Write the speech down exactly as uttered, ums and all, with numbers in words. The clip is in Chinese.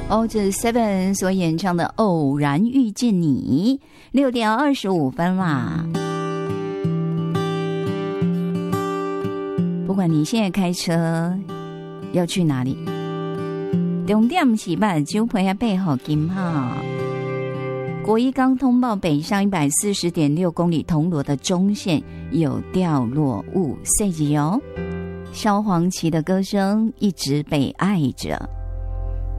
哦，这是 Seven 所演唱的《偶然遇见你》，六点二十五分啦。不管你现在开车要去哪里，重点是把酒杯要备好金哈。国一刚通报北上一百四十点六公里铜锣的中线有掉落物碎迹哦。萧煌奇的歌声一直被爱着。